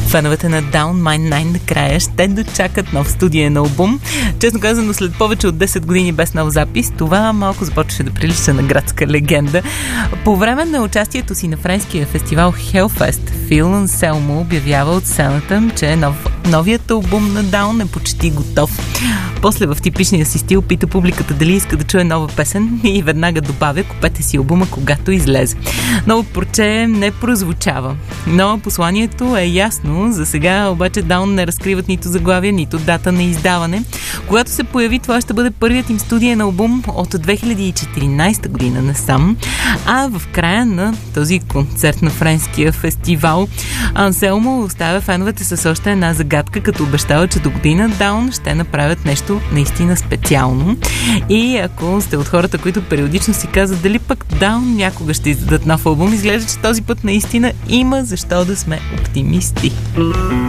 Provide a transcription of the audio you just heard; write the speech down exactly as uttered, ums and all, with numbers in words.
Феновете на Down My Nine накрая ще дочакат нов студиен албум. Честно казано, след повече от десет години без нов запис, това малко започваше да прилича на градска легенда. По време на участието си на френския фестивал Hellfest, Фил Анселмо обявява от сцената, че нов, новият албум на Down е почти готов. После в типичния си стил пита публиката дали иска да чуе нова песен и веднага добавя: купете си албума, когато излезе. Ново порче не прозвучава, но посланието е ясно. За сега обаче Down не разкриват нито заглавия, нито дата на издаване. Когато се появи, това ще бъде първият им студиен албум от две хиляди и четиринадесета година насам. А в края на този концерт на френския фестивал Анселмо оставя феновете с още една загадка, като обещава, че до година Down ще направят нещо наистина специално. И ако сте от хората, които периодично си казват дали пък Down някога ще издадат нов албум, изглежда, че този път наистина има защо да сме оптимисти.